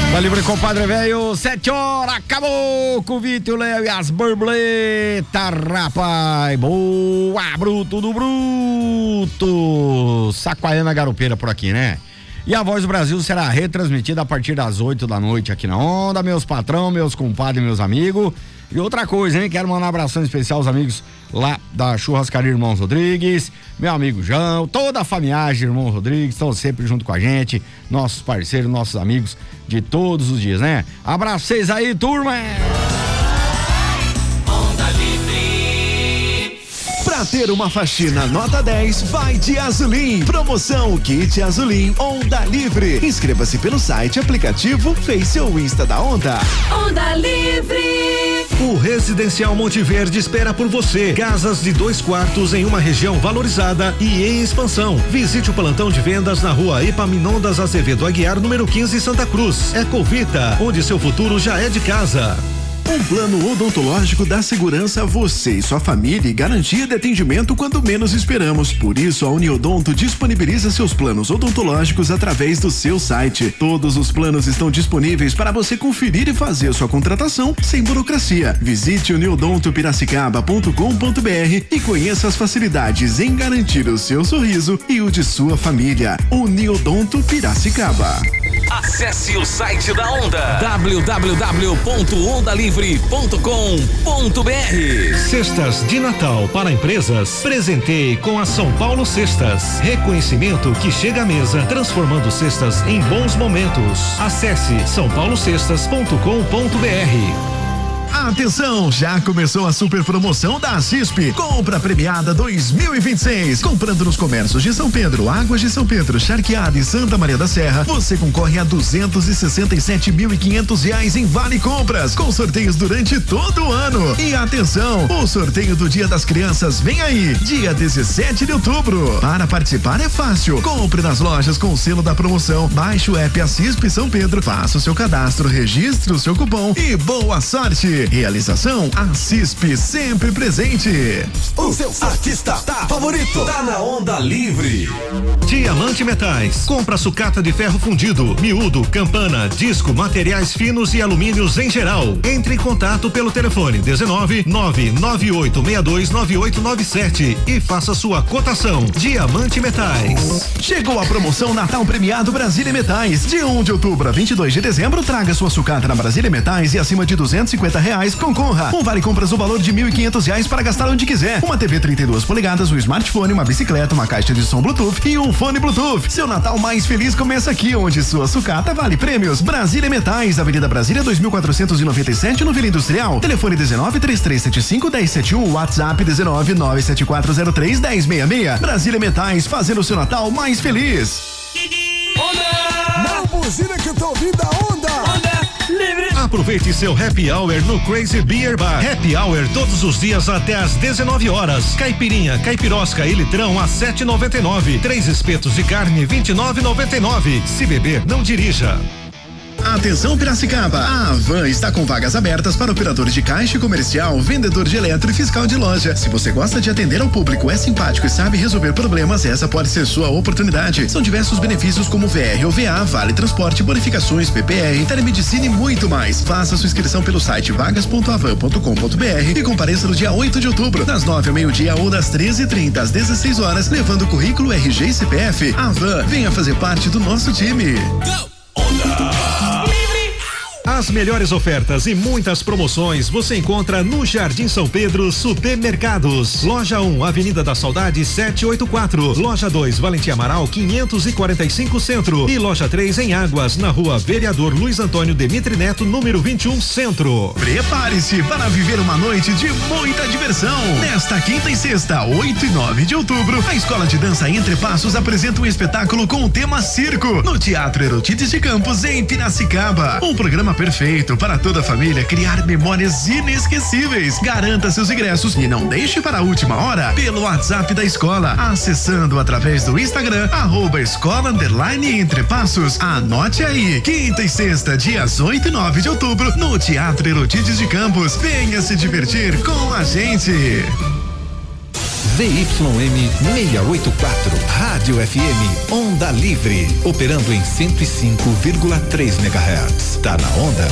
Tá livre, compadre velho, 7 horas, acabou com o Vitor Léo e as borboletas, rapaz. Boa, bruto do bruto. Saquaiana Garopeira por aqui, né? E a Voz do Brasil será retransmitida a partir das 8 da noite aqui na Onda, meus patrão, meus compadres, meus amigos. E outra coisa, hein? Quero mandar um abração especial aos amigos lá da Churrascaria Irmãos Rodrigues, meu amigo João, toda a família de Irmãos Rodrigues, estão sempre junto com a gente, nossos parceiros, nossos amigos de todos os dias, né? Abraço vocês aí, turma! Pra ter uma faxina nota 10, vai de Azulim. Promoção Kit Azulim Onda Livre. Inscreva-se pelo site, aplicativo, Face ou Insta da Onda. Onda Livre. O Residencial Monte Verde espera por você. Casas de 2 quartos em uma região valorizada e em expansão. Visite o plantão de vendas na rua Epaminondas Azevedo Aguiar, número 15, Santa Cruz. Ecovita, onde seu futuro já é de casa. Um plano odontológico dá segurança a você e sua família e garantia de atendimento quando menos esperamos. Por isso, a Uniodonto disponibiliza seus planos odontológicos através do seu site. Todos os planos estão disponíveis para você conferir e fazer sua contratação sem burocracia. Visite uniodontopiracicaba.com.br e conheça as facilidades em garantir o seu sorriso e o de sua família. Uniodonto Piracicaba. Acesse o site da Onda, www.ondalivre.com.br. Cestas de Natal para empresas. Presenteie com a São Paulo Cestas. Reconhecimento que chega à mesa, transformando cestas em bons momentos. Acesse sãopaulocestas.com.br. Atenção, já começou a super promoção da CISP. Compra premiada 2026. Comprando nos comércios de São Pedro, Águas de São Pedro, Charqueada e Santa Maria da Serra, você concorre a R$267.500 em vale compras, com sorteios durante todo o ano. E atenção, o sorteio do Dia das Crianças vem aí, dia 17 de outubro. Para participar é fácil. Compre nas lojas com o selo da promoção, baixe o app CISP São Pedro, faça o seu cadastro, registre o seu cupom e boa sorte. Realização a CISP, sempre presente. O seu artista favorito tá na Onda Livre. Diamante Metais. Compra sucata de ferro fundido, miúdo, campana, disco, materiais finos e alumínios em geral. Entre em contato pelo telefone 19-998629897 e faça sua cotação. Diamante Metais. Chegou a promoção Natal Premiado Brasília Metais. De 1 de outubro a 22 de dezembro, traga sua sucata na Brasília Metais e acima de R$250 concorra. Um vale compras no valor de R$1.500 para gastar onde quiser. Uma TV 32 polegadas, um smartphone, uma bicicleta, uma caixa de som Bluetooth e um fone Bluetooth. Seu Natal mais feliz começa aqui, onde sua sucata vale prêmios. Brasília Metais, Avenida Brasília 2497, no Vila Industrial. Telefone 19-3375-1071, WhatsApp 19-97403-1066. Brasília Metais, fazendo o seu Natal mais feliz. Não buzina que eu tô ouvindo a Onda. Livre. Aproveite seu happy hour no Crazy Beer Bar. Happy hour todos os dias até às 19 horas. Caipirinha, caipirosca e litrão a R$7,99. 3 espetos de carne R$29,99. Se beber, não dirija. Atenção Piracicaba, a Avan está com vagas abertas para operador de caixa comercial, vendedor de eletro e fiscal de loja. Se você gosta de atender ao público, é simpático e sabe resolver problemas, essa pode ser sua oportunidade. São diversos benefícios como VR ou VA, vale transporte, bonificações, PPR, telemedicina e muito mais. Faça sua inscrição pelo site vagas.avan.com.br e compareça no dia 8 de outubro, das 9 ao meio-dia ou das 13h30 às 16 horas, levando o currículo RG e CPF. Avan, venha fazer parte do nosso time. Go! Onda! As melhores ofertas e muitas promoções você encontra no Jardim São Pedro Supermercados. Loja 1, Avenida da Saudade 784. Loja 2, Valentim Amaral 545 Centro. E loja 3 em Águas, na Rua Vereador Luiz Antônio Demitri Neto, número 21 Centro. Prepare-se para viver uma noite de muita diversão. Nesta quinta e sexta, 8 e 9 de outubro, a Escola de Dança Entre Passos apresenta um espetáculo com o tema Circo, no Teatro Erotides de Campos, em Piracicaba. Um programa perfeito para toda a família criar memórias inesquecíveis. Garanta seus ingressos e não deixe para a última hora pelo WhatsApp da escola, acessando através do Instagram, @escola_Entre Passos. Anote aí, quinta e sexta, dias 8 e 9 de outubro, no Teatro Erotides de Campos. Venha se divertir com a gente. ZYM 684, Rádio FM Onda Livre, operando em 105,3 MHz. Tá na onda?